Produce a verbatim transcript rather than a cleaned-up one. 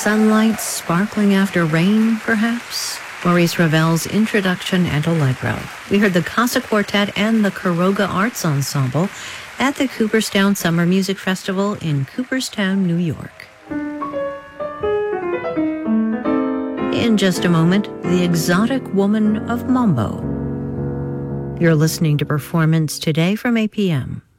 Sunlight sparkling after rain, perhaps? Maurice Ravel's Introduction and Allegro. We heard the Casa Quartet and the Caroga Arts Ensemble at the Cooperstown Summer Music Festival in Cooperstown, New York. In just a moment, the exotic woman of Mambo. You're listening to Performance Today from A P M.